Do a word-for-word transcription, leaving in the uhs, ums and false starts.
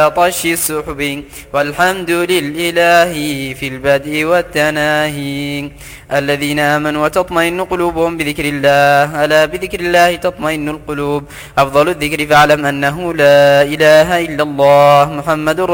طش السحب والحمد لله في البدء والتناهي الذين آمنوا وتطمئن قلوبهم بذكر الله ألا بذكر الله تطمئن القلوب أفضل الذكر فاعلم أنه لا إله إلا الله محمد